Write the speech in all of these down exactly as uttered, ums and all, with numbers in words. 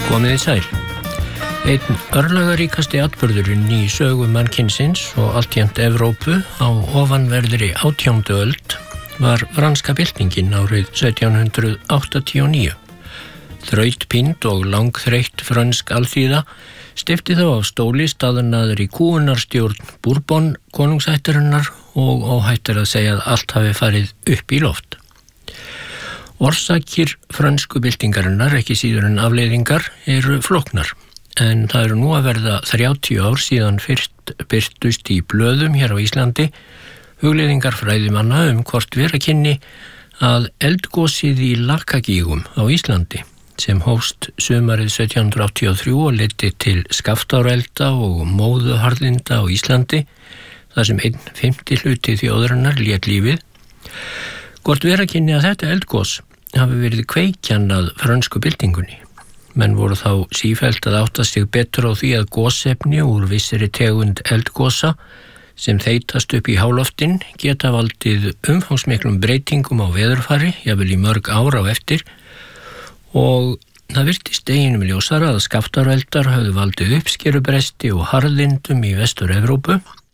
Komið þið sæl. Einn örlagaríkasti atburðurinn í sögu mannkynsins og alltjent Evrópu á ofanverðri átjándu öld var franska byltingin árið sautján hundrað áttatíu og níu. Þrautpínd og langþreytt frönsk alþýða steypti þá á stóli staðnaður í kúgunarstjórn Bourbon konungsættarinnar og óhætt er að segja að allt hafi farið upp í loft. Orsakir frönsku byltingarinnar, ekki síður en afleiðingar, eru flóknar, en það eru nú að verða þrjátíu ár síðan fyrst birtust í blöðum hér á Íslandi hugleiðingar fræðimanna um hvort vera kynni að eldgosið í Lakagígum á Íslandi, sem hófst sumarið sautján hundrað áttatíu og þrjú og leiddi til skaftárelda og móðuharðinda á Íslandi, þar sem einn fimmti hluti þjóðarinnar lét lífið. Hvort vera kynni að þetta eldgos hafi verið kveikjan að frönsku byltingunni. Menn voru þá sífellt að átta sig betur á því að gosefni úr vissri tegund eldgosa sem þeytast upp í háloftin geta valdið umfangsmiklum breytingum á veðurfari, jafnvel í mörg ár á eftir, og það virtist deginum ljósara að skaftáreldar höfðu valdið uppskerubresti og harðindum í Vestur-Evrópu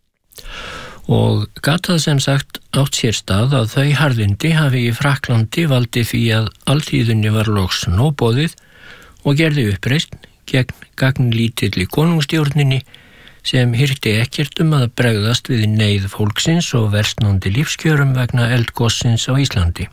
og gat það sem sagt átt sér stað að þau harðindi hafi í Frakklandi valdið því að alþýðunni var loks nóboðið og gerði uppreisn gegn gagnlítilli konungsstjórninni sem hirti ekkert um að bregðast við neyð fólksins og versnandi lífskjörum vegna eldgossins á Íslandi.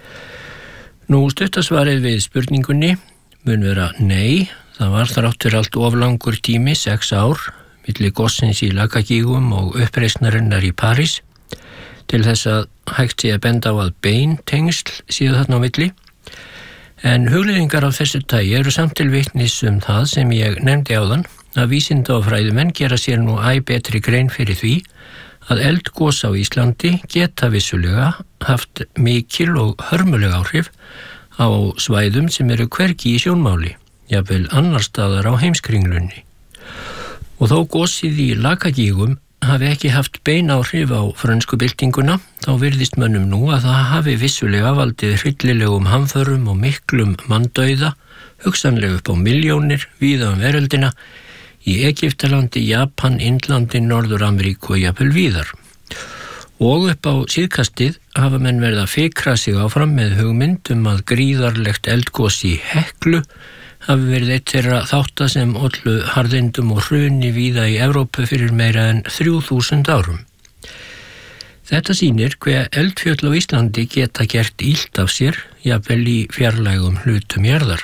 Nú stuttasvarið við spurningunni mun vera nei, það var þráttur allt oflangur tími, sex ár, milli gossins í Lakagígum og uppreisnarinnar í París, til þess að hægt sé að benda á að bein tengsl séu þarna á milli. En hugleiðingar af þessu tagi eru samt til vitnis um það sem ég nefndi áðan, að vísinda og fræðimenn gera sér nú æ betri grein fyrir því að eldgos á Íslandi geta vissulega haft mikil og hörmuleg áhrif á svæðum sem eru hvergi í sjónmáli, jafnvel annar staðar á heimskringlunni. Og þó gosið í Lakagígum hafi ekki haft bein áhrif á frönsku byltinguna, þá virðist mönnum nú að það hafi vissulega valdið hryllilegum hamförum og miklum manndauða, hugsanlega upp á milljónir víða um veröldina, í Egyptalandi, Japan, Indlandi, Norður-Ameríku og jafnvel víðar. Og upp á síðkastið hafa menn verið að fikra sig áfram með hugmynd um að gríðarlegt eldgos í Heklu hafi verið eitt þeirra þátta sem ollu harðindum og hruni víða í Evrópu fyrir meira en þrjú þúsund árum. Þetta sýnir hve eldfjöll á Íslandi geta gert illt af sér, jafnvel í fjarlægum hlutum jarðar.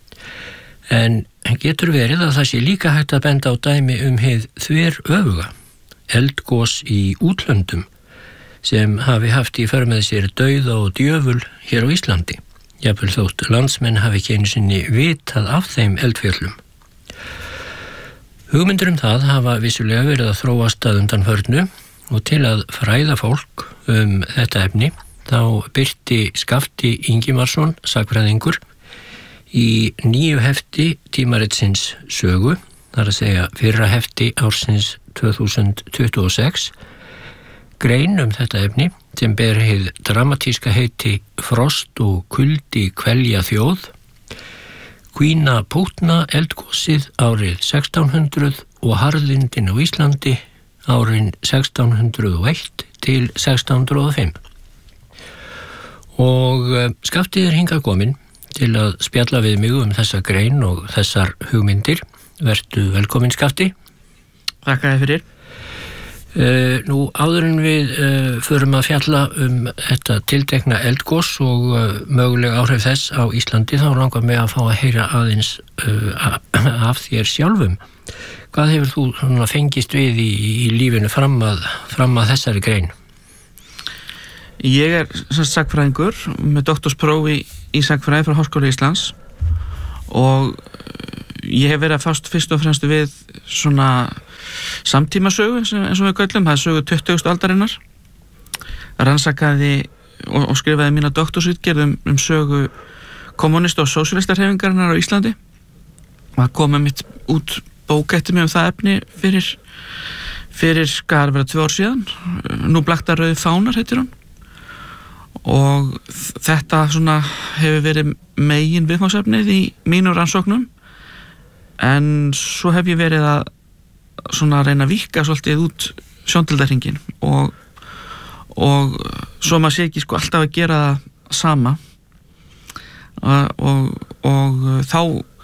En getur verið að það sé líka hægt að benda á dæmi um hið þver öfuga, eldgos í útlöndum, sem hafi haft í för með sér dauða og djöful hér á Íslandi. Jafnvel þótt landsmenn hafi ekki einu sinni vitað af þeim eldfjöllum. Hugmyndir um það hafa vissulega verið að þróast að undanförnu og til að fræða fólk um þetta efni þá birti Skafti Ingimarsson, sagnfræðingur, í nýju hefti tímaritsins Sögu, þar að segja fyrra hefti ársins tvö þúsund tuttugu og sex, grein um þetta efni sem ber hið dramatíska heiti Frost og kuldi kvelja þjóð, Kvína Pútna eldgosið árið sextán hundruð og harðindin á Íslandi árin sextán hundruð og eitt til sextán hundruð og fimm. Og Skafti er hingað kominn til að spjalla við mig um þessa grein og þessar hugmyndir. Vertu velkominn, Skafti. Þakka þér fyrir. Uh, nú áður en við uh, förum að fjalla um þetta tiltekna eldgos og uh, möguleg áhrif þess á Íslandi, þá langar mig að fá að heyra aðeins uh, af þér sjálfum. Hvað hefur þú svona fengist við í, í lífinu fram að, fram að þessari grein? Ég er sem sagnfræðingur með doktorsprófi í sagnfræði frá Háskóla Íslands og ég hef verið að fást fyrst og fremst við svona samtímasögu, eins og við köllum, það er sögu tuttugustu aldarinnar. Rannsakaði og, og skrifaði mína doktorsritgerð um, um sögu kommunista og sósíalistarhreyfingarinnar á Íslandi. Það kom mitt út bók eftir mig um það efni fyrir, fyrir skar vera tvö ár síðan. Nú blakta rauði fánar, heitir hann. Og þetta svona hefur verið megin viðfangsefnið í mínu rannsóknum en svo hef ég verið að svona reyna að víkka svolítið út sjóndeildarhringinn og, og svo maður sé ekki sko alltaf að gera það sama og, og, og þá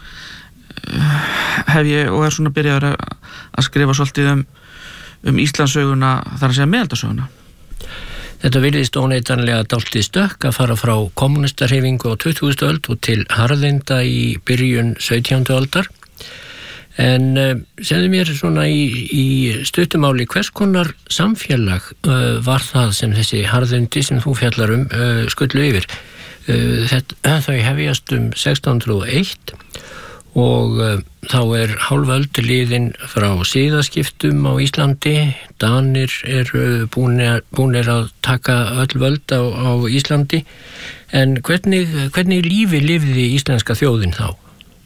hef ég og er svona byrjað að, að skrifa svolítið um, um Íslandssöguna, þar að segja miðaldasöguna. Þetta virðist óneitanlega dálítið stökk að fara frá kommunistarhreyfingu á tuttugustu öld og til harðinda í byrjun sautjándu aldar. En uh, segðu mér svona í, í stuttumáli, hvers konar samfélag uh, var það sem þessi harðindi sem þú fjallar um uh, skullu yfir? Uh, þetta, þau hefjast um sextán hundruð og eitt og uh, þá er hálföld liðin frá siðaskiptum á Íslandi. Danir eru búnir, búnir að taka öll völd á, á Íslandi. En hvernig, hvernig lífi lifði íslenska þjóðin þá?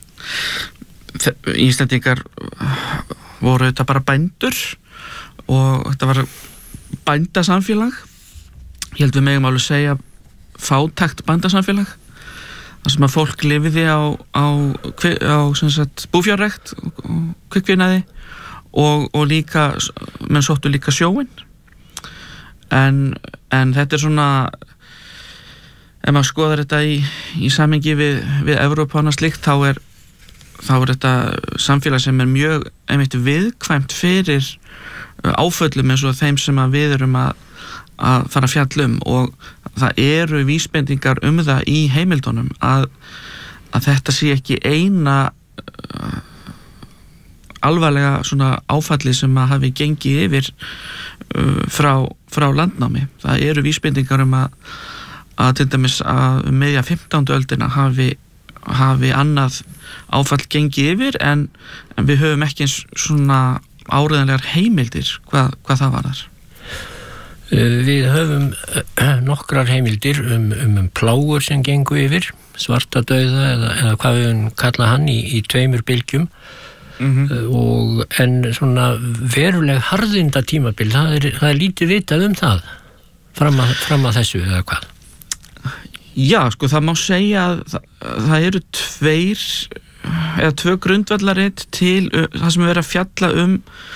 Íslendingar voru þetta bara bændur og þetta var bændasamfélag. Ég held við megum alveg segja fátækt bændasamfélag. Það sem að fólk lifiði á, á, á sem sagt, búfjárrækt og kvikvinaði og, og líka, menn sóttu líka sjóinn. En, en þetta er svona, ef maður skoðar þetta í, í samhengi við, við Evrópu og slíkt, þá er, þá er þetta samfélag sem er mjög einmitt viðkvæmt fyrir áföllum eins og þeim sem að við erum að, að fara að fjalla um, og það eru vísbendingar um það í heimildunum að, að þetta sé ekki eina uh, alvarlega svona áfalli sem að hafi gengið yfir uh, frá, frá landnámi. Það eru vísbendingar um að, að til dæmis að um miðja fimmtándu öldina hafi, hafi annað áfall gengið yfir en, en við höfum ekki eins svona áreiðanlegar heimildir hvað, hvað það var þar. Við höfum nokkrar heimildir um, um, um plágur sem gengu yfir, svartadauða eða, eða hvað við kalla hann í, í tveimur bylgjum. Mm-hmm. og, en svona veruleg harðinda tímabil, það er, það er lítið vitað um það fram að, fram að þessu eða hvað? Já, sko það má segja að það, það eru tveir eða tvö grundvallaritt til það sem er verið að fjalla um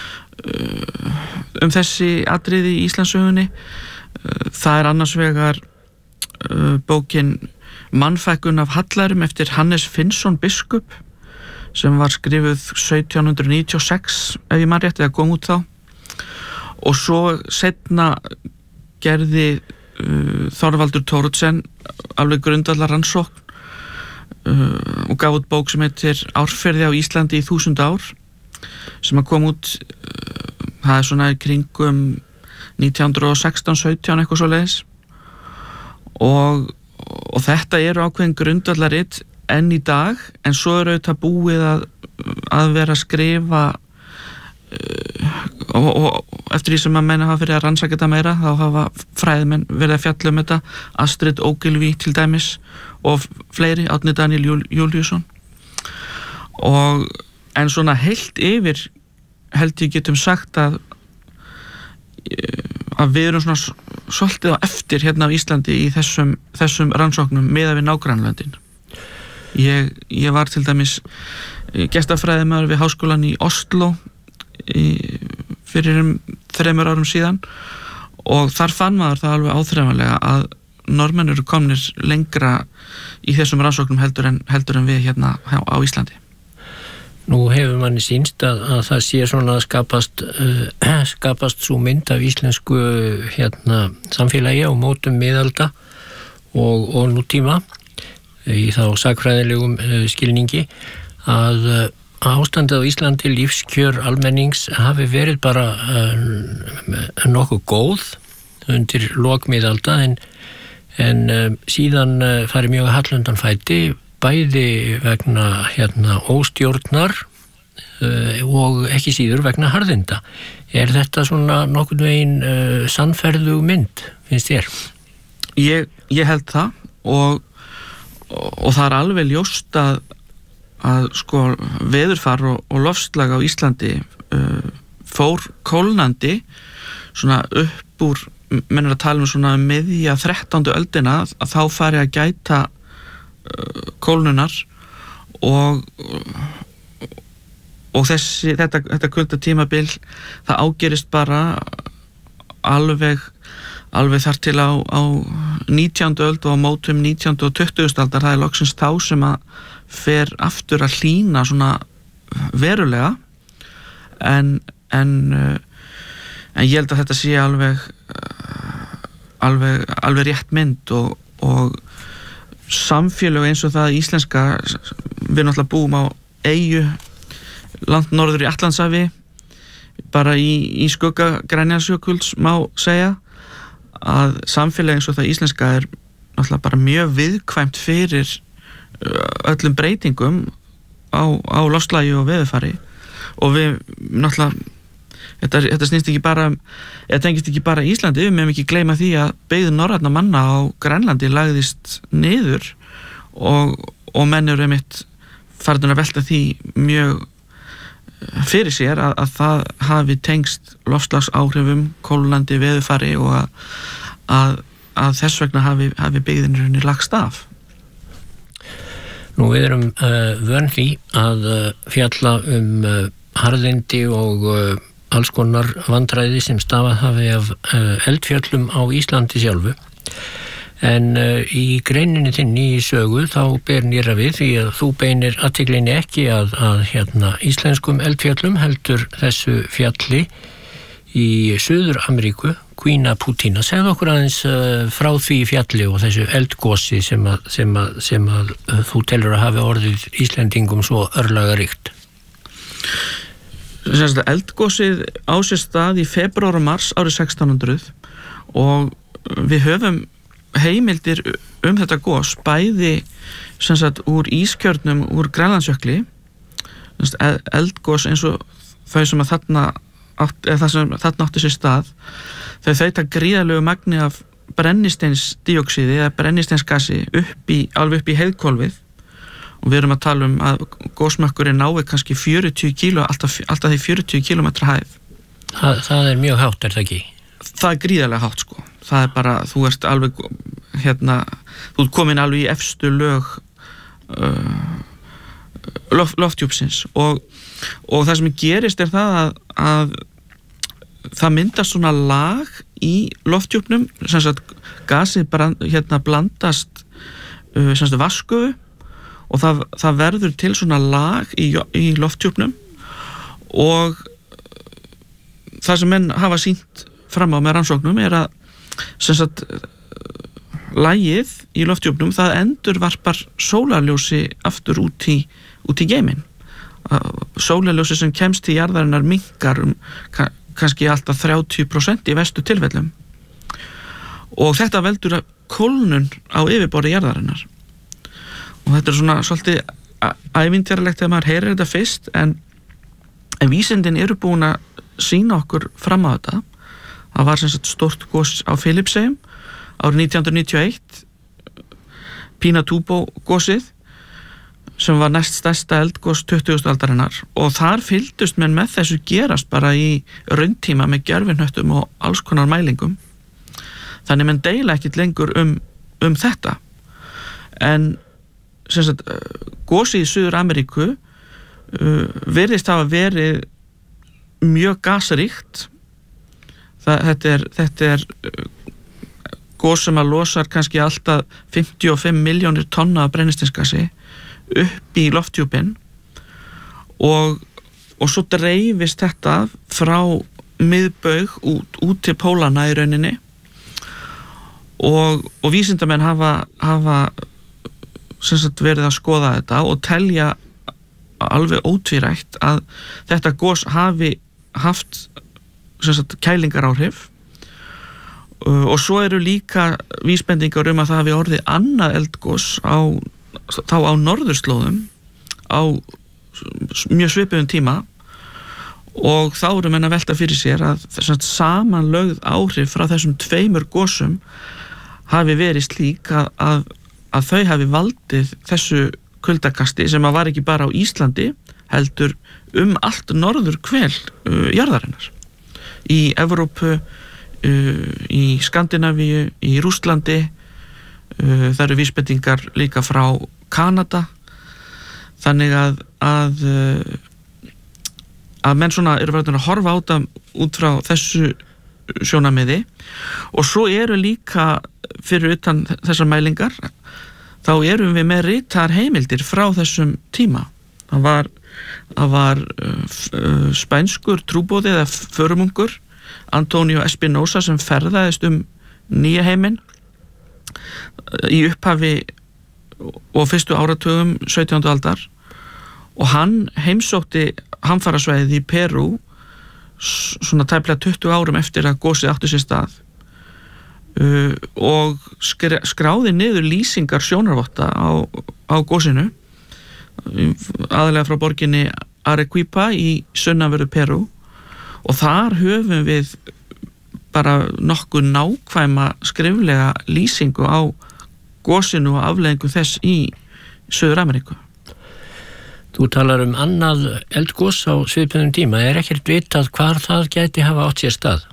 um þessi atriði í Íslandssögunni. Það er annars vegar bókin Mannfækkun af Hallarum eftir Hannes Finnsson biskup sem var skrifuð sautján hundruð níutíu og sex ef ég man rétt, eða kom út þá, og svo seinna gerði uh, Þorvaldur Thoroddsen alveg grundvallar rannsókn uh, og gaf út bók sem heitir Árferði á Íslandi í þúsund ár sem að kom út uh, það er svona í kringum nítján hundruð og sextán sautján eitthvað svo leiðis og, og þetta eru ákveðin grundvallaritt enn í dag, en svo er auðvitað búið að, að vera að skrifa uh, og, og eftir því sem að menna hafa fyrir að rannsaka þetta meira, þá hafa fræðimenn verið að fjalla um þetta, Astrid Ogilvy til dæmis og fleiri, Árni Daníel Júl, Júlíusson og en svona heilt yfir held ég getum sagt að að við erum svona svolítið á eftir hérna á Íslandi í þessum, þessum rannsóknum miðað við nágrannlöndin. Ég, ég var til dæmis gestafræðimaður við háskólan í Oslo í, fyrir um þremur árum síðan og þar fann maður það alveg áþreifanlega að Norðmenn eru komnir lengra í þessum rannsóknum heldur en, heldur en við hérna á Íslandi. Nú hefur manni sýnst að, að það sé svona að skapast, uh, skapast svo mynd af íslensku hérna, samfélagi á mótum miðalda og, og nútíma í þá sakfræðilegum uh, skilningi að uh, ástandið á Íslandi, lífskjör almennings hafi verið bara uh, nokkuð góð undir lok miðalda en, en uh, síðan uh, farið mjög hallundan fæti bæði vegna hérna óstjórnar uh, og ekki síður vegna harðinda. Er þetta svona nokkurn veginn uh, sannferðug mynd, finnst þér? Ég, ég held það og, og, og það er alveg ljóst að, að sko veðurfar og, og loftslag á Íslandi uh, fór kólnandi svona upp úr, mennur að tala um svona miðja þrettándu öldina að þá fari að gæta kólnunar og og þessi, þetta, þetta kuldatímabil það ágerist bara alveg alveg þar til á, á nítjándu öld og á mótum nítjándu og tuttugustu aldar, það er loksins þá sem að fer aftur að hlýna svona verulega en, en, en ég held að þetta sé alveg alveg, alveg rétt mynd og, og samfélög eins og það íslenska, við náttúrulega búum á eyju langt norður í Atlantshafi, bara í, í skugga Grænlandsjökuls má segja að samfélagi eins og það íslenska er náttúrulega bara mjög viðkvæmt fyrir öllum breytingum á, á loftslagi og veðurfari og við náttúrulega þetta, þetta snýst ekki bara eða tengist ekki bara Íslandi, við meðum ekki gleyma því að beygð norrænna manna á Grænlandi lagðist niður og, og menn eru einmitt farin að velta því mjög fyrir sér að, að það hafi tengst loftslagsáhrifum, kólnandi veðurfari og að, að, að þess vegna hafi, hafi byggðinurinn lagst af. Nú við erum uh, vön því að uh, fjalla um uh, harðindi og uh, alls konar vandræði sem stafað hafi af uh, eldfjöllum á Íslandi sjálfu. En uh, í greininni þinni í sögu þá ber nýra við því að þú beinir athyglinni ekki að, að hérna, íslenskum eldfjöllum heldur þessu fjalli í Suður-Ameríku, Quina-Putina. Segðu okkur aðeins uh, frá því fjalli og þessu eldgosi sem að, sem að, sem að uh, þú telur að hafi orðið Íslendingum svo örlagaríkt. Eldgosið á sér stað í febrúar og mars árið sextán hundruð og við höfum heimildir um þetta gos bæði sem sagt úr ískjörnum úr Grænlandsjökli, eldgos eins og þau sem að þarna átt, eða það sem þarna átti sér stað, þau þauta gríðarlegu magni af brennisteinsdíoxíði eða brennisteinsgasi upp í, alveg upp í heiðhvolfið og við erum að tala um að gosmökkurinn nái kannski fjörutíu kíló, alltaf, alltaf því fjörutíu kílómetra hæð. Það, það er mjög hátt, er það ekki? Það er gríðarlega hátt sko. Það er bara, þú ert alveg hérna, þú ert komin alveg í efstu lög uh, loft, loftdjúpsins og, og það sem gerist er það að, að það myndast svona lag í loftdjúpnum, sem sagt gasið brand, hérna blandast uh, sem sagt vatnsgufu og það, það verður til svona lag í, í loftdjúpnum og það sem menn hafa sýnt fram á með rannsóknum er að sem sagt lagið í loftdjúpnum það endurvarpar sólarljósi aftur út í, út í geiminn. Sólarljósi sem kemst til jarðarinnar minnkar um ka, kannski alltaf þrjátíu prósent í vestu tilfellum og þetta veldur að kólnun á yfirborði jarðarinnar og þetta er svona svolítið ævintýralegt þegar maður heyrir þetta fyrst en, en vísindin eru búin að sýna okkur fram á þetta. Það var sem sagt stórt gos á Filippseyjum árið nítján hundruð níutíu og eitt, Pinatubo gosið sem var næst stærsta eldgos tuttugustu aldarinnar og þar fylgdust menn með þessu gerast bara í rauntíma með gervihnöttum og alls konar mælingum. Þannig menn deila ekkit lengur um, um þetta. En sem sagt gosið í Suður-Ameríku uh, virðist hafa verið mjög gasríkt. Það, þetta er, þetta er gos sem að losar kannski alltaf fimmtíu og fimm milljónir tonna af brennisteinsgasi upp í lofthjúpinn og, og svo dreifist þetta frá miðbaug út, út til pólana í rauninni og, og vísindamenn hafa, hafa sem sagt verið að skoða þetta og telja alveg ótvírætt að þetta gos hafi haft sem sagt kælingaráhrif og svo eru líka vísbendingar um að það hafi orðið annað eldgos á, þá á norðurslóðum á mjög svipuðum tíma og þá eru menn að velta fyrir sér að sem sagt samanlögð áhrif frá þessum tveimur gosum hafi verið slík að, að, að þau hafi valdið þessu kuldakasti sem að var ekki bara á Íslandi heldur um allt norður hvel uh, jarðarinnar í Evrópu, uh, í Skandinavíu, í Rússlandi, uh, það eru vísbendingar líka frá Kanada, þannig að, að uh, að menn svona eru verið að horfa á þetta út frá þessu sjónarmiði og svo eru líka fyrir utan þessar mælingar þá erum við með ritar heimildir frá þessum tíma. Það var, það var uh, spænskur trúboði eða förumungur Antonio Espinosa sem ferðaðist um nýja heiminn í upphafi og fyrstu áratugum sautjándu aldar og hann heimsótti hamfarasvæðið í Perú svona tæplega tuttugu árum eftir að gosið átti sér stað uh, og skráði niður lýsingar sjónarvotta á, á gosinu aðalega frá borginni Arequipa í sunnanverðu Perú og þar höfum við bara nokkuð nákvæma skriflega lýsingu á gosinu og afleiðingu þess í Suður-Ameríku. Þú talar um annað eldgos á svipuðum tíma. Er ekkert vitað hvar það gæti hafa átt sér stað?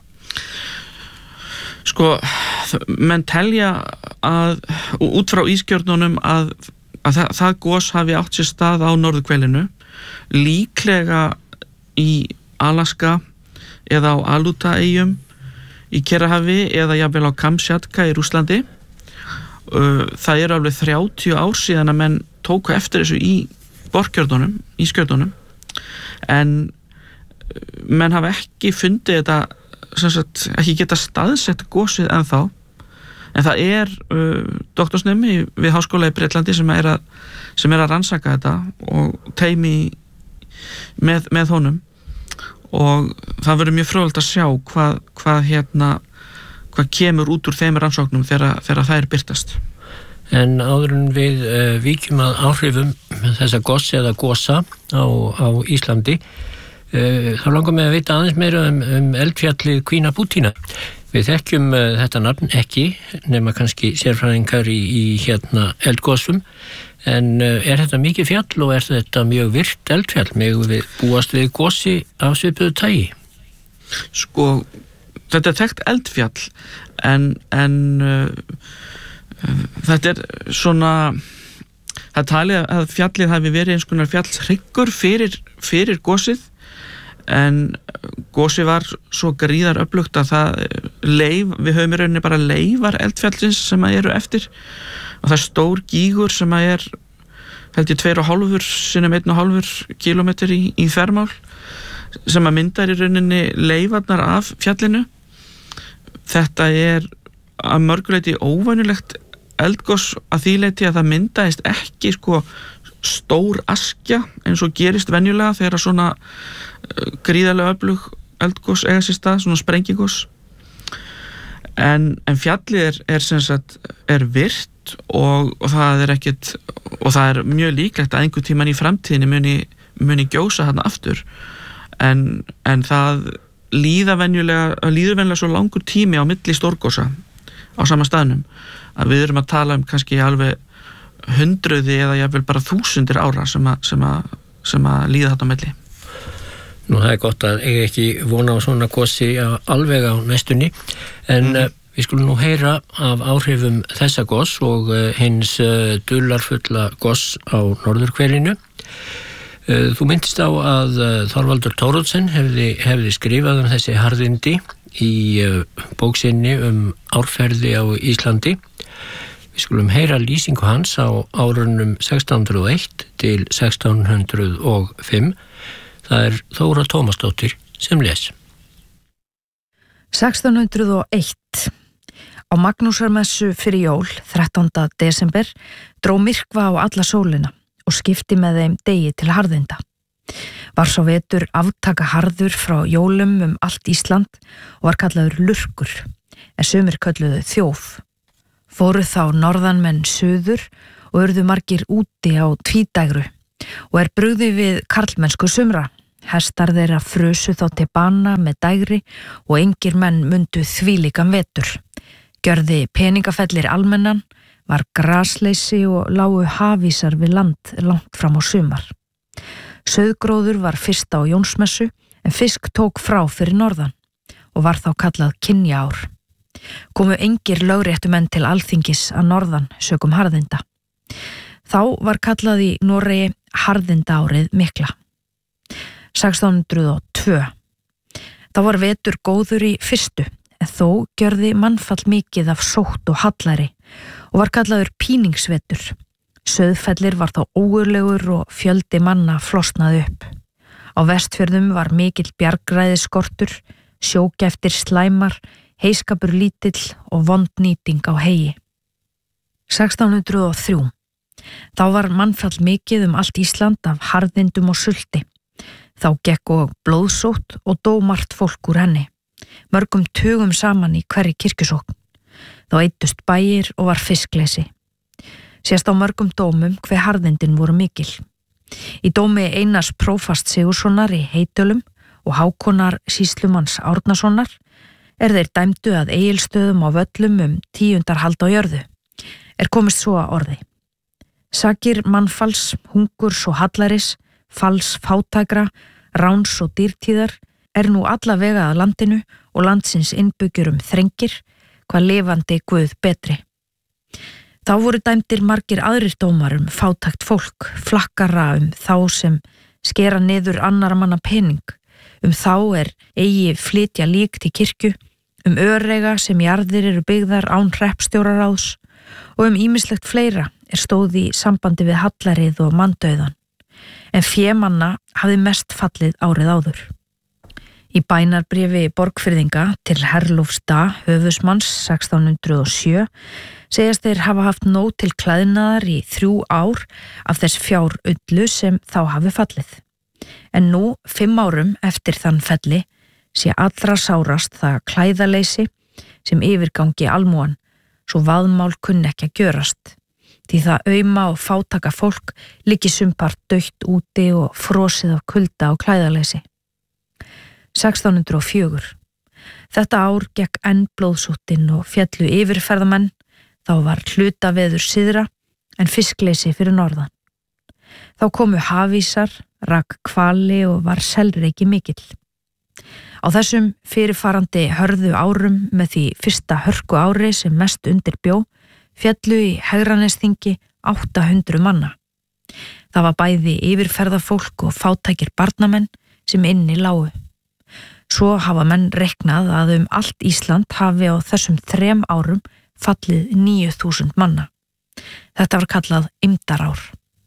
Sko, menn telja að, út frá ískjörnunum að, að það, það gos hafi átt sér stað á norðurhvelinu, líklega í Alaska eða á Aleutaeyjum í Kyrrahafi eða jafnvel á Kamchatka í Rússlandi. Það eru alveg þrjátíu ár síðan að menn tóku eftir þessu í borkjörnunum, í skjörnunum en menn hafa ekki fundið þetta sem sagt, ekki geta staðsett gosið ennþá en það er uh, doktorsnemi við Háskóla í Bretlandi sem er að, sem er að rannsaka þetta og teymi með, með honum og það verður mjög frjóðlegt að sjá hvað, hvað hérna hvað kemur út úr þeim rannsóknum þegar, þegar það er byrtast. En áður en við uh, víkjum að áhrifum þessa goss eða gossa á, á Íslandi uh, þá langar mig að vita aðeins meira um, um eldfjallið Kvínabutína. Við þekkjum uh, þetta nafn ekki nema kannski sérfræðingar í, í hérna eldgossum en uh, er þetta mikið fjall og er þetta mjög virkt eldfjall? Megum við búast við gossi af svipuðu tagi? Sko þetta er þekkt eldfjall en, en uh, uh, þetta er svona það er talið að fjallið hafi verið eins konar fjallshryggur fyrir, fyrir gosið en gosið var svo gríðar öflugt að það leif, við höfum í rauninni bara leifar eldfjallsins sem að eru eftir og það er stór gígur sem að er held ég tveir og hálfur sinnum einn og hálfur kílómetri í, í þvermál sem að myndar í rauninni leifarnar af fjallinu. Þetta er að mörguleiti óvanulegt eldgos að því leiti að það myndaðist ekki sko stór askja eins og gerist venjulega þegar svona gríðarlega öflug eldgos eiga sér stað, svona sprengigos. En, en fjallið er, er sem sagt er virkt og, og það er ekkit og það er mjög líklegt að einhver tíman í framtíðinni muni, muni gjósa þarna aftur en, en það líða venjulega, líður venjulega svo langur tími á milli stórgosa á sama staðnum að við erum að tala um kannski alveg hundruði eða jafnvel bara þúsundir ára sem að, sem að, sem að líða þetta á milli. Nú það er gott að eiga ekki vona á svona gosi alveg á næstunni en mm. við skulum nú heyra af áhrifum þessa gos og hins dularfulla gos á norðurhvelinu. Þú myndist á að Þorvaldur Thoroddsen hefði, hefði skrifað um þessi harðindi í bóksinni um árferði á Íslandi. Við skulum heyra lýsingu hans á árunum sextán hundruð og eitt til sextán hundruð og fimm. Það er Þóra Tómasdóttir sem les. sextán hundruð og eitt. Á Magnúsarmessu fyrir jól, þrettánda desember, dró myrkva á alla sólina og skipti með þeim degi til harðinda. Var sá vetur aftaka harður frá jólum um allt Ísland og var kallaður lurkur, en sumir kölluðu þjóf. Fóru þá norðanmenn suður og urðu margir úti á tvídægru og er brugði við karlmennsku sumra. Hestar þeirra frusu þá til bana með dægri og engir menn mundu þvílíkan vetur. Gjörði peningafellir almennan, var grasleysi og lágu hafísar við land langt fram á sumar. Sauðgróður var fyrst á Jónsmessu en fisk tók frá fyrir norðan og var þá kallað kynjaár. Komu engir lögréttumenn til alþingis að norðan sökum harðinda. Þá var kallað í Noregi harðindaárið mikla. sextán hundruð og tvö. Þá var vetur góður í fyrstu, en þó gjörði mannfall mikið af sótt og hallari og var kallaður píningsvetur. Sauðfellir var þá ógurlegur og fjöldi manna flosnaði upp. Á Vestfjörðum var mikill bjargræðisskortur, sjógeftir slæmar, heiskapur lítill og vond nýting á heyi. sextán hundruð og þrjú. Þá var mannfall mikið um allt Ísland af harðindum og sulti. Þá gekk og blóðsótt og dó margt fólk úr henni. Mörgum tugum saman í hverri kirkjusókn. Þá eyddust bæir og var fiskleysi. Sést á mörgum dómum hve harðindin voru mikil. Í dómi Einars prófast Sigurssonar í Heitölum og Hákonar sýslumanns Árnasonar er þeir dæmdu að Egilsstöðum á Völlum um tíundarhald á jörðu. Er komist svo að orði. Sakir mannfalls, hungurs og hallaris, falls fátækra, ráns og dýrtíðar er nú alla vega að landinu og landsins innbyggjur þrengir, hvað lifandi guð betri. Þá voru dæmdir margir aðrir dómar um fátækt fólk, flakkara um þá sem skera niður annara manna pening, um þá er eigi flytja lík til kirkju, um öreiga sem jarðir eru byggðar án hreppstjóraráðs og um ýmislegt fleira er stóð í sambandi við hallarið og manndauðan, en fémanna hafði mest fallið árið áður. Í bænarbréfi Borgfirðinga til Herlofs dag höfusmanns sextán hundruð og sjö segjast þeir hafa haft nóg til klæðnaðar í þrjú ár af þess fjárullu sem þá hafi fallið. En nú, fimm árum eftir þann felli, sé allra sárast það klæðaleysi sem yfirgangi almúan, svo vaðmál kunni ekki að gjörast. Því það auma og fátaka fólk liggi sumpart dautt úti og frosið af kulda og klæðaleysi. sextán hundruð og fjögur. Þetta ár gekk enn blóðsúttin og fjallu yfirferðamenn, þá var hluta veður syðra en fiskleysi fyrir norðan. Þá komu hafísar, rak hvali og var selreiki mikill. Á þessum fyrirfarandi hörðu árum með því fyrsta hörku ári sem mest undir bjó, fjallu í Hegranesþingi átta hundruð manna. Það var bæði yfirferðafólk og fátækir barnamenn sem inni lágu. Svo hafa menn reiknað að um allt Ísland hafi á þessum þrem árum fallið níu þúsund manna. Þetta var kallað eymdarár.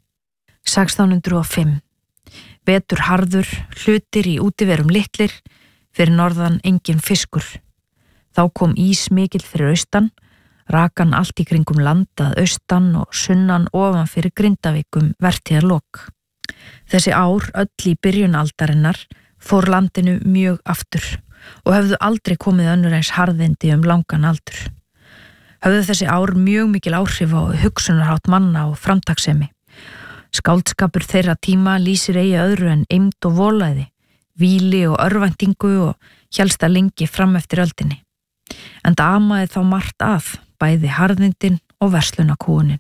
sextán hundruð og fimm. Vetur harður, hlutir í útiverum litlir, fyrir norðan engin fiskur. Þá kom ís mikill fyrir austan, rakan allt í kringum land að austan og sunnan ofan fyrir Grindavíkum vertíðarlok. Þessi ár öll í byrjun aldarinnar fór landinu mjög aftur og höfðu aldrei komið önnur eins harðindi um langan aldur. Höfðu þessi ár mjög mikil áhrif á hugsunarhátt manna og framtakssemi. Skáldskapur þeirra tíma lýsir eigi öðru en eymd og volæði, víli og örvæntingu og hélsta lengi fram eftir öldinni. En það amaði þá margt að, bæði harðindin og verslunarkúunin.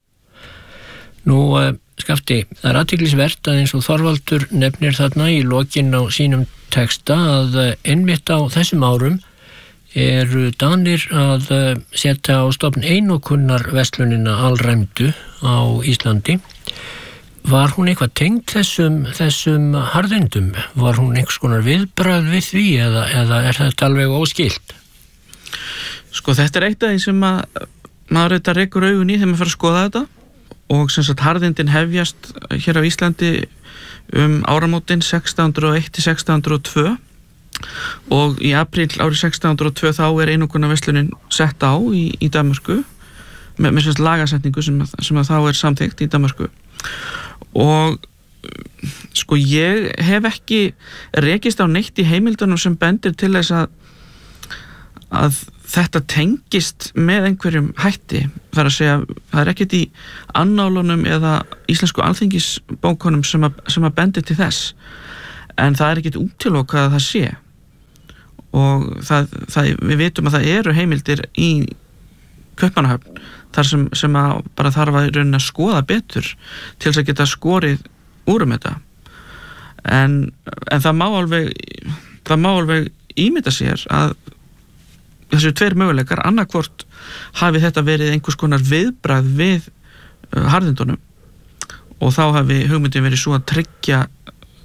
Nú, Skafti, það er athyglisvert að eins og Þorvaldur nefnir þarna í lokin á sínum texta að einmitt á þessum árum eru Danir að setja á stofn einokunnar verslunina alræmdu á Íslandi. Var hún eitthvað tengd þessum, þessum harðindum? Var hún einhvers konar viðbragð við því eða, eða er þetta alveg óskilt? Sko þetta er eitt af því sem að maður auðvitað rekur augun í þegar maður fer að skoða þetta og sem sagt harðindin hefjast hér á Íslandi um áramótin sextán hundruð og eitt til sextán hundruð og tvö og í apríl árið sextán hundruð og tvö þá er einokunarverslunin sett á í, í Danmörku með, með svona lagasetningu sem, sem að þá er samþykkt í Danmörku og sko ég hef ekki rekist á neitt í heimildunum sem bendir til þess að að þetta tengist með einhverjum hætti. Það er að segja, það er ekkert í annálunum eða íslensku alþingisbókunum sem að, sem að bendi til þess. En það er ekkert útilokað að það sé. Og það, það, við vitum að það eru heimildir í Kaupmannahöfn þar sem, sem að bara þarf að raunin að skoða betur til þess að geta skorið úr um þetta. En, en það má alveg, það má alveg ímynda sér að þessu tveir möguleikar, annarkvort hafi þetta verið einhvers konar viðbragð við uh, harðindunum og þá hafi hugmyndin verið svo að tryggja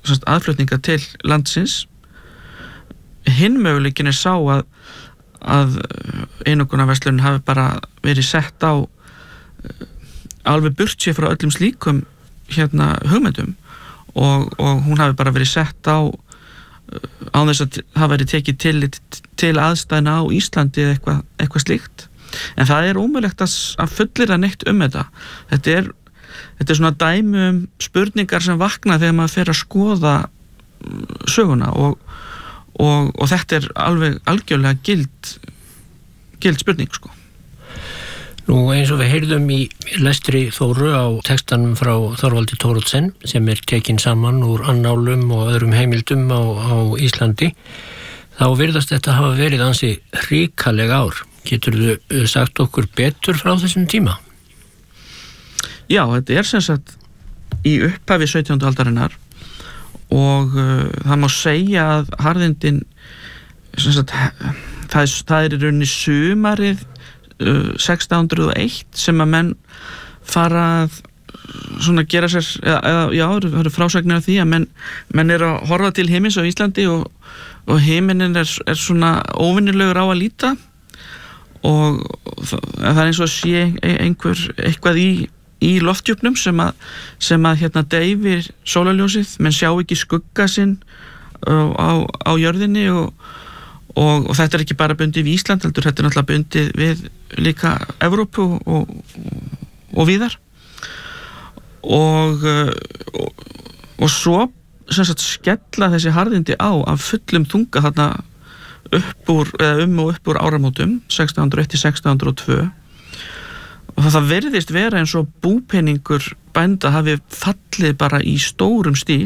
sagt, aðflutninga til landsins. Hinn möguleikin er sá að, að einokunarverslunin hafi bara verið sett á alveg burt sér frá öllum slíkum hérna hugmyndum og, og hún hafi bara verið sett á á þess að það verið tekið til, til aðstæðna á Íslandi eða eitthvað, eitthvað slíkt. En það er ómögulegt að, að fullyrða neitt um þetta. Þetta er, þetta er svona dæmi um spurningar sem vakna þegar maður fer að skoða söguna og, og, og þetta er alveg algjörlega gild, gild spurning sko. Nú eins og við heyrðum í lestri Þóru á textanum frá Þorvaldi Thoroddsen sem er tekinn saman úr annálum og öðrum heimildum á, á Íslandi, þá virðast þetta hafa verið ansi hrikaleg ár. Geturðu sagt okkur betur frá þessum tíma? Já, þetta er sem sagt í upphafi sautjándu aldarinnar og uh, það má segja að harðindin sem sagt, það er, það er í rauninni sumarið sextán hundruð og eitt sem að menn fara að svona gera sér, eða, eða já, það eru frásagnir af því að menn, menn er að horfa til himins á Íslandi og, og himinin er, er svona óvinnilegur á að líta og það, það er eins og að sé einhver eitthvað í, í loftdjúpnum sem að, sem að hérna deyfir sólarljósið, menn sjá ekki skugga sinn á, á, á jörðinni og Og, og þetta er ekki bara bundið við Ísland, heldur þetta er náttúrulega bundið við líka Evrópu og, og, og víðar. Og, og, og svo sem sagt, skella þessi harðindi á af fullum þunga þarna upp úr, eða um og upp úr áramótum, sextán hundruð og eitt til sextán hundruð og tvö. Og það, það verðist vera eins og búpeningur bænda hafi fallið bara í stórum stíl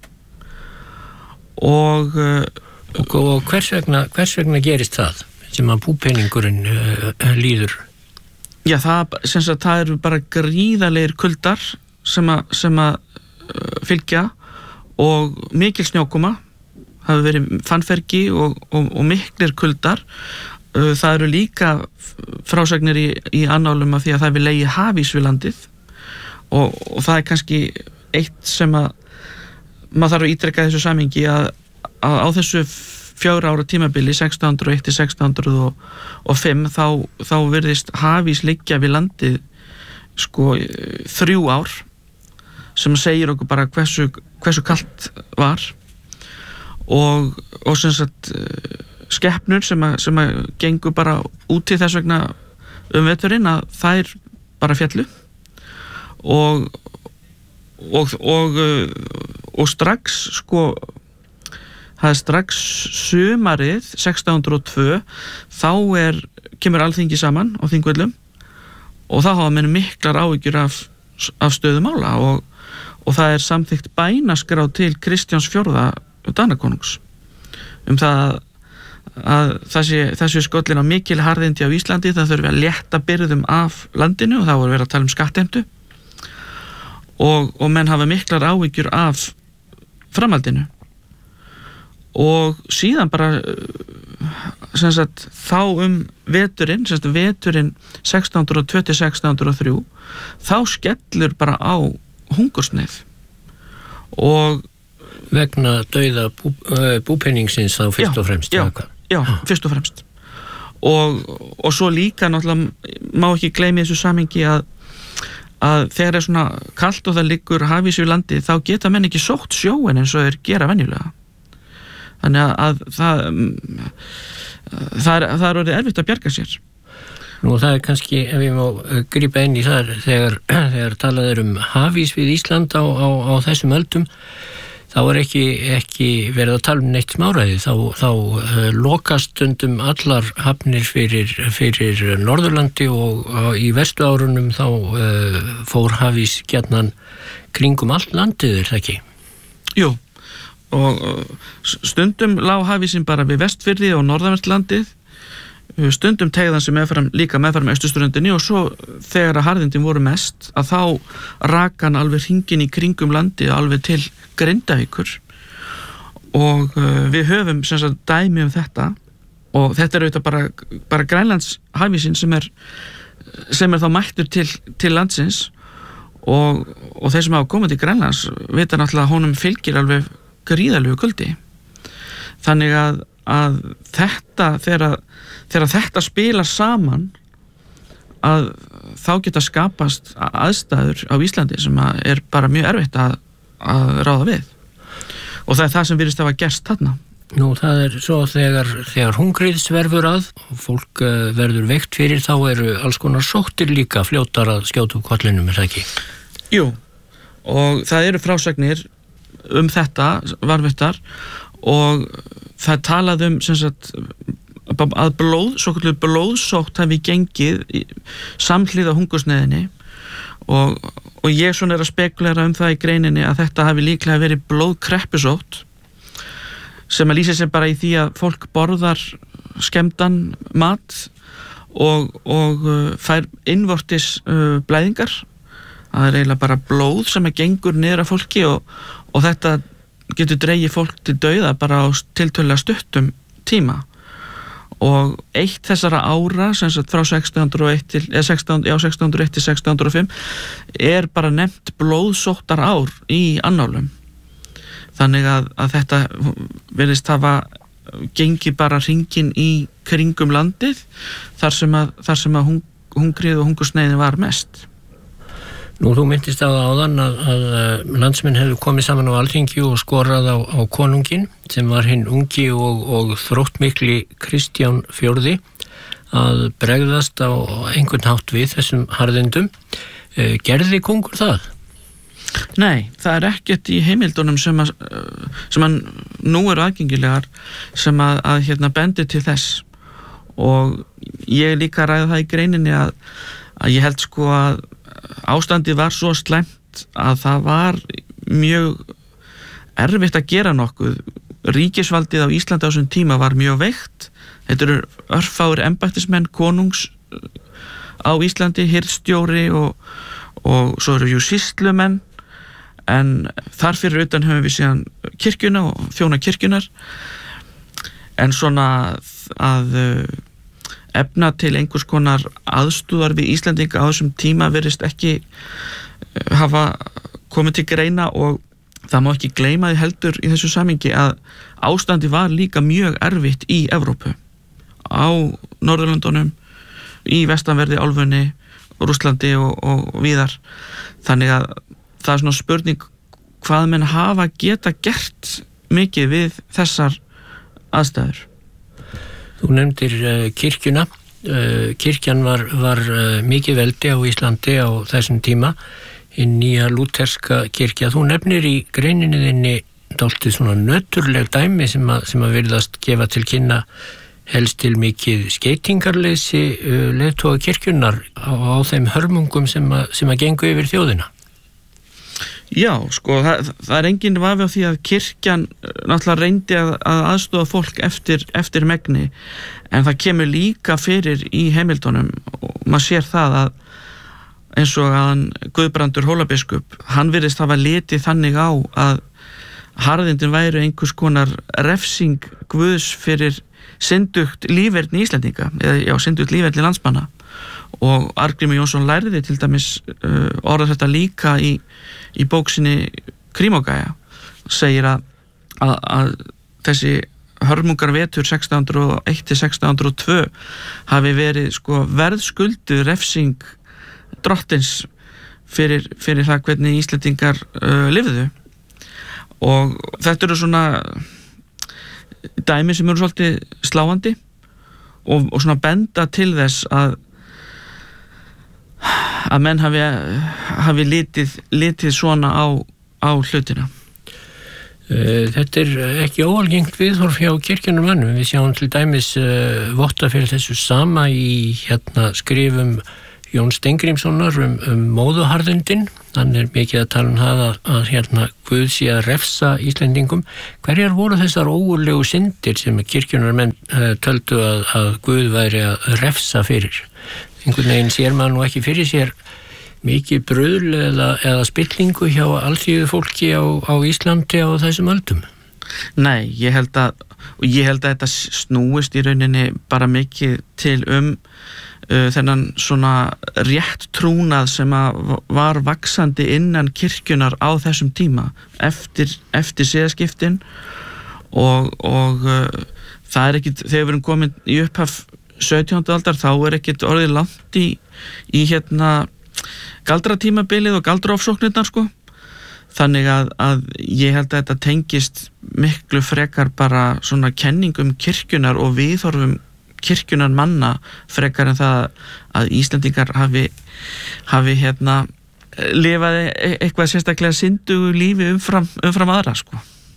og Og, og hvers vegna, hvers vegna gerist það sem að búpeningurinn uh, líður? Já, það, sem sagt, það eru bara gríðalegir kuldar sem að, sem að uh, fylgja og mikil snjókoma, það hefur verið fannfergi og, og, og miklir kuldar. Uh, það eru líka frásagnir í, í annálum af því að það hefur legið hafís við landið og, og það er kannski eitt sem að maður þarf að ítreka þessu samhengi að að á þessu fjögurra ára tímabili sextán hundruð og eitt til sextán hundruð og fimm þá, þá virðist hafís liggja við landið sko þrjú ár sem segir okkur bara hversu, hversu kalt var og, og sem sagt skepnur sem að, sem að gengur bara úti þess vegna um veturinn að þær bara fjallu og og, og, og strax sko það er strax sumarið sextán hundruð og tvö þá er, kemur alþingi saman á Þingvöllum og þá hafa menn miklar áhyggjur af, af stöðumála og, og það er samþykkt bænaskrá til Kristjáns fjórða Danakonungs um það að það sé, það sé skollin á mikil harðindi á Íslandi, það þurfi að létta byrðum af landinu og þá er verið að tala um skattheimtu og, og menn hafa miklar áhyggjur af framhaldinu og síðan bara sem sagt þá um veturinn sem sagt veturinn sextán hundruð og tvö til sextán hundruð og þrjú þá skellur bara á hungursneyð og vegna dauða bú, búpenningsins þá fyrst já, og fremst já, já, já, fyrst og fremst og, og svo líka náttúrulega má ekki gleyma þessu samhengi að að þegar er svona kalt og það liggur hafís við landi þá geta menn ekki sótt sjóin eins og þeir gera venjulega. Þannig að það, það, er, það er orðið erfitt að bjarga sér. Nú það er kannski, ef ég má grípa inn í það, þegar, þegar talað er um hafís við Ísland á, á, á þessum öldum, þá er ekki, ekki verið að tala um neitt smáræði. Þá, þá uh, lokast stundum allar hafnir fyrir, fyrir Norðurlandi og uh, í vestu árunum þá uh, fór hafís gjarnan kringum allt landið, er það ekki? Jú. Og stundum lá hafísinn bara við Vestfirði og norðanvertlandið, stundum teygðan sem meðfram, líka meðfram austurströndinni og svo þegar að harðindin voru mest að þá rak hann alveg hringinn í kringum landið alveg til Grindavíkur og við höfum sem sagt dæmi um þetta og þetta er auðvitað bara, bara Grænlands hafísinn sem er, sem er þá mættur til, til landsins og, og þeir sem hafa komið til Grænlands vita náttúrulega að honum fylgir alveg gríðarlegu kuldi. Þannig að, að þetta þegar, þegar þetta spila saman að þá geta skapast aðstæður á Íslandi sem að er bara mjög erfitt að, að ráða við og það er það sem virðist hafa gerst þarna. Nú það er svo þegar, þegar hungrið sverfur að og fólk uh, verður veikt fyrir þá eru alls konar sóttir líka fljótar að skjóta úr kollinum, er það ekki? Jú, og það eru frásagnir um þetta varðveittar og það talað um sem sagt, að blóð, svo kallar blóðsótt hafi gengið samhliða hungursneyðinni og, og ég svona er að spekulera um það í greininni að þetta hafi líklega verið blóðkreppusótt sem að lýsa sér bara í því að fólk borðar skemmdan mat og, og uh, fær innvortis uh, blæðingar. Það er eiginlega bara blóð sem að gengur niður af fólki og, og þetta getur dregið fólk til dauða bara á tiltölulega stuttum tíma. Og eitt þessara ára, sem sagt frá sextán hundruð og eitt til, eða sextán, já, sextán hundruð og eitt til sextán hundruð og fimm, er bara nefnt blóðsóttar ár í annálum. Þannig að, að þetta virðist hafa gengið bara hringinn í kringum landið þar sem að, þar sem að hung, hungrið og hungursneyðin var mest. Nú þú myndist á áðan að, að landsmenn hefðu komið saman á Alþingi og skorað á, á konungin sem var hinn ungi og, og þróttmikli Kristján fjórði að bregðast á einhvern hátt við þessum harðindum. Gerði konungur það? Nei, það er ekkert í heimildunum sem að, sem að nú eru aðgengilegar sem að, að hérna bendi til þess og ég líka ræði það í greininni að, að ég held sko að ástandi var svo slæmt að það var mjög erfitt að gera nokkuð. Ríkisvaldið á Íslandi á þessum tíma var mjög veikt. Þetta eru örfáir embættismenn konungs á Íslandi, hirðstjóri og, og svo eru jú sýslumenn en þar fyrir utan höfum við síðan kirkjuna og þjóna kirkjunar en svona að efna til einhvers konar aðstúðar við Íslendinga á þessum tíma virðist ekki hafa komið til greina og það má ekki gleyma því heldur í þessu samhengi að ástandi var líka mjög erfitt í Evrópu á Norðurlöndunum, í vestanverði álfunni, Rússlandi og, og víðar þannig að það er svona spurning hvað menn hafa geta gert mikið við þessar aðstæður. Þú nefndir uh, kirkjuna. Uh, kirkjan var, var uh, mikið veldi á Íslandi á þessum tíma, hinn nýja lúterska kirkja. Þú nefnir í greininni þinni dálítið svona nöturleg dæmi sem að, sem að virðast gefa til kynna helst til mikið skeytingarleysi uh, leiðtoga kirkjunar á, á þeim hörmungum sem að, sem að gengu yfir þjóðina. Já, sko, það, það er enginn vafi á því að kirkjan náttúrulega reyndi að, að aðstoða fólk eftir, eftir megni, en það kemur líka fyrir í heimildunum og maður sér það að eins og að Guðbrandur Hólabiskup, hann virðist hafa litið þannig á að harðindin væru einhvers konar refsing Guðs fyrir syndugt líferni Íslendinga, eða já, syndugt líferni landsmanna og Arngrímur Jónsson lærði til dæmis uh, orða þetta líka í í bóksinni Krímógæja segir að, að, að þessi hörmungar vetur sextán hundruð og eitt til sextán hundruð og tvö hafi verið sko verðskuldu refsing drottins fyrir, fyrir það hvernig Íslendingar uh, lifðu og þetta eru svona dæmi sem eru svolítið sláandi og, og svona benda til þess að að menn hafi, hafi litið, litið svona á, á hlutina. Þetta er ekki óalgengt viðhorf hjá kirkjunum mannum. Við sjáum til dæmis uh, votta fyrir þessu sama í hérna, skrifum Jón Steingrímssonar um, um móðuharðundin. Hann er mikið að tala um það að, að hérna, Guð sé að refsa Íslendingum. Hverjar voru þessar ógurlegu syndir sem kirkjunar menn uh, töldu að, að Guð væri að refsa fyrir? Einhvern veginn sér maður nú ekki fyrir sér mikið bröðl eða, eða spillingu hjá alþýðu fólki á, á Íslandi á þessum öldum? Nei, ég held að og ég held að þetta snúist í rauninni bara mikið til um uh, þennan svona rétt trúnað sem að var vaxandi innan kirkjunar á þessum tíma eftir, eftir siðaskiptin og, og uh, það er ekkit, þegar við erum komin í upphaf sautjándu aldar þá er ekkit orðið langt í, í hérna galdratímabilið og galdraofsóknirnar sko. Þannig að, að ég held að þetta tengist miklu frekar bara svona kenningum kirkjunar og viðhorfum kirkjunar manna frekar en það að Íslendingar hafi, hafi hérna lifaði eitthvað sérstaklega syndugu lífi umfram, umfram aðra sko.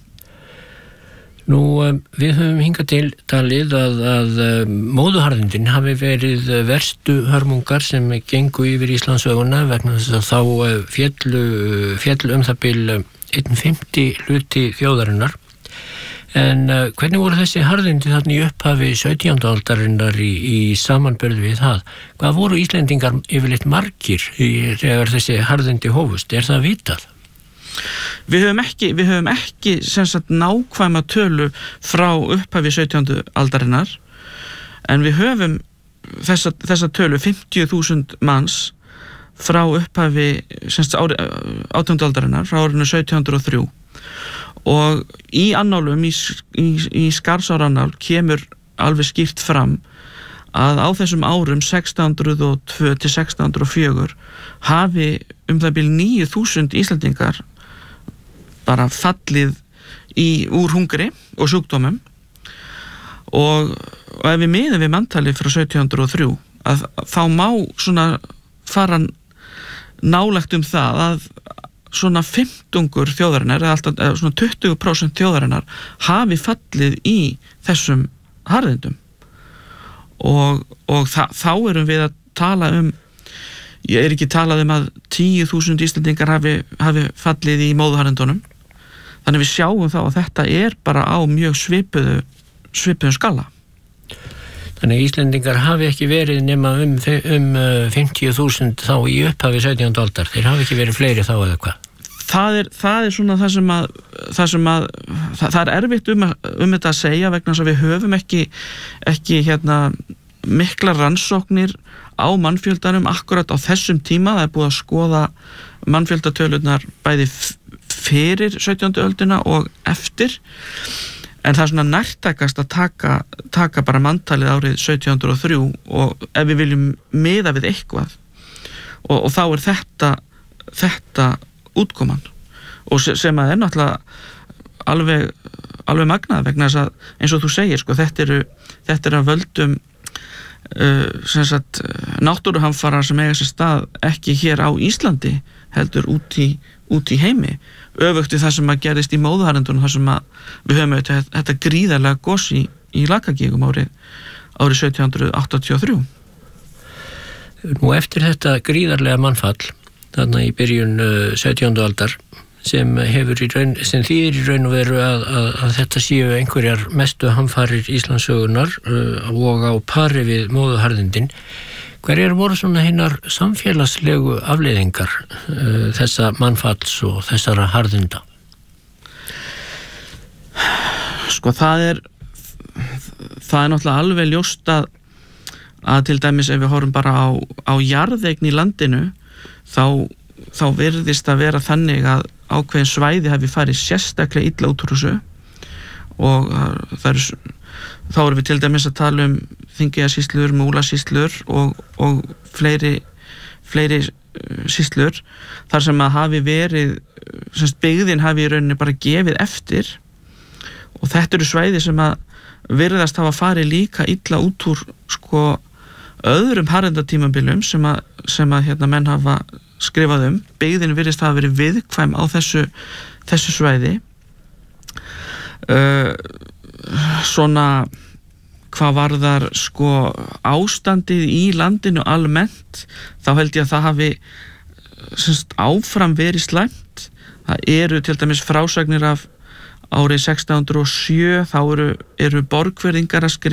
Nú, við höfum hingað til talið að, að móðuharðindin hafi verið verstu hörmungar sem gengu yfir Íslandssöguna vegna þess að þá féllu, féllu um það bil einn fimmti hluti þjóðarinnar. En hvernig voru þessi harðindi þarna í upphafi sautjándu aldarinnar í, í samanburði við það? Hvað voru Íslendingar yfirleitt margir þegar þessi harðindi hófust? Er það vitað? Við höfum ekki, við höfum ekki sem sagt nákvæma tölu frá upphafi sautjándu aldarinnar en við höfum þessa, þessa tölu fimmtíu þúsund manns frá upphafi sem sagt ári, átjándu aldarinnar frá árinu sautján hundruð og þrjú og í annálum í, í, í Skarðsárannál kemur alveg skýrt fram að á þessum árum sextán hundruð og tvö til sextán hundruð og fjögur hafi um það bil níu þúsund Íslendingar bara fallið í, úr hungri og sjúkdómum og, og ef við miðum við manntalið frá sautján hundruð og þrjú að þá má svona fara nálægt um það að svona fimmtungur þjóðarinnar eða alltaf eða svona tuttugu prósent þjóðarinnar hafi fallið í þessum harðindum og, og þa, þá erum við að tala um ég er ekki talað um að tíu þúsund Íslendingar hafi, hafi fallið í móðuharðindunum. Þannig við sjáum þá að þetta er bara á mjög svipuðu, svipuðu skala. Þannig Íslendingar hafi ekki verið nema um, um fimmtíu þúsund þá í upphafi sautjándu aldar. Þeir hafi ekki verið fleiri þá eða hvað? Það er, það er svona það sem að, það, sem að það, það er erfitt um, um þetta að segja vegna þess að við höfum ekki, ekki hérna, mikla rannsóknir á mannfjöldanum akkurat á þessum tíma. Það er búið að skoða mannfjöldatölurnar bæði fyrir sautjándu öldina og eftir en það er svona nærtækast að taka, taka bara manntalið árið sautján hundruð og þrjú og ef við viljum miða við eitthvað og, og þá er þetta þetta útkoman og sem að er náttúrulega alveg, alveg magnað vegna þess að eins og þú segir sko þetta eru, þetta eru að völdum uh, sem sagt náttúruhamfara sem eiga sér stað ekki hér á Íslandi heldur út í, út í heimi öfugt við það sem að gerist í móðuharðindunum þar sem að við höfum auðvitað þetta gríðarlega gos í, í Lakagígum árið, árið sautján hundruð áttatíu og þrjú. Nú eftir þetta gríðarlega mannfall þarna í byrjun sautjándu aldar sem hefur í raun, sem þýðir í raun og veru að, að, að þetta séu einhverjar mestu hamfarir Íslandssögunar uh, og á pari við móðuharðindin. Hverjar voru svona hinnar samfélagslegu afleiðingar uh, þessa mannfalls og þessara harðinda? Sko það er það er náttúrulega alveg ljóst að, að til dæmis ef við horfum bara á, á jarðeign í landinu þá, þá virðist að vera þannig að ákveðin svæði hafi farið sérstaklega illa út úr þessu og það er þá erum við til dæmis að tala um Þingeyjarsýslur, Múlasýslur og, og fleiri, fleiri sýslur þar sem að hafi verið semst byggðin hafi í rauninni bara gefið eftir og þetta eru svæði sem að virðast hafa farið líka illa út úr sko öðrum harðindatímabilum sem að, sem að hérna menn hafa skrifað um. Byggðin virðist hafa verið viðkvæm á þessu, þessu svæði uh, svona hvað varðar sko ástandið í landinu almennt þá held ég að það hafi semst áfram verið slæmt. Það eru til dæmis frásagnir af árið sextán hundruð og sjö þá eru, eru borgverðingar að skrifa